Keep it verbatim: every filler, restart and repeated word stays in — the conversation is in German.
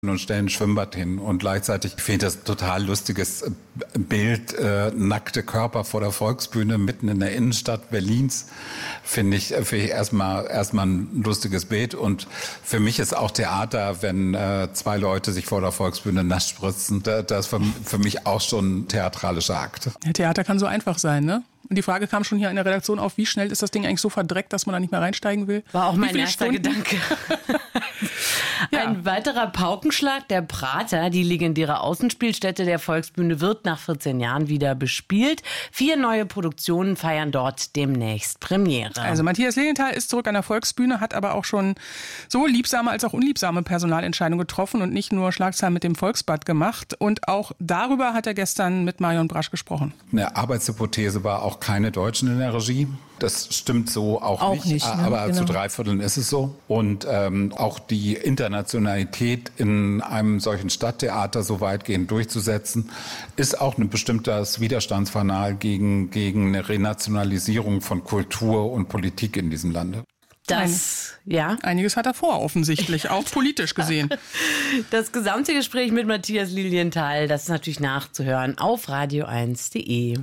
und stellen ein Schwimmbad hin. Und gleichzeitig finde ich das ein total lustiges Bild, äh, nackte Körper vor der Volksbühne mitten in der Innenstadt Berlins. Finde ich, finde ich erstmal, erstmal ein lustiges Bild. Und für mich ist auch Theater, wenn äh, zwei Leute sich vor der Volksbühne nass spritzen, da, das ist für, für mich auch schon ein theatralischer Akt. Ja, Theater kann so einfach sein, ne? Und die Frage kam schon hier in der Redaktion auf, wie schnell ist das Ding eigentlich so verdreckt, dass man da nicht mehr reinsteigen will? War auch mein erster erster Gedanke. Ja. Ein weiterer Paukenschlag, der Prater, die legendäre Außenspielstätte der Volksbühne, wird nach vierzehn Jahren wieder bespielt. Vier neue Produktionen feiern dort demnächst Premiere. Also Matthias Lilienthal ist zurück an der Volksbühne, hat aber auch schon sowohl liebsame als auch unliebsame Personalentscheidungen getroffen und nicht nur Schlagzeilen mit dem Volksbad gemacht. Und auch darüber hat er gestern mit Marion Brasch gesprochen. Eine Arbeitshypothese war auch keine Deutschen in der Regie. Das stimmt so auch, auch nicht, nicht ne? aber genau. Zu drei Vierteln ist es so. Und ähm, auch die Internationalität in einem solchen Stadttheater so weitgehend durchzusetzen, ist auch ein bestimmtes Widerstandsfanal gegen, gegen eine Renationalisierung von Kultur und Politik in diesem Lande. Das, ja. Einiges hat er vor, offensichtlich, auch politisch gesehen. Das gesamte Gespräch mit Matthias Lilienthal, das ist natürlich nachzuhören auf radio eins punkt de.